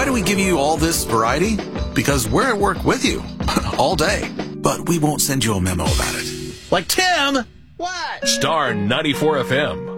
Why do we give you all this variety? Because we're at work with you all day. But we won't send you a memo about it. Like, Tim! What? Star 94 FM.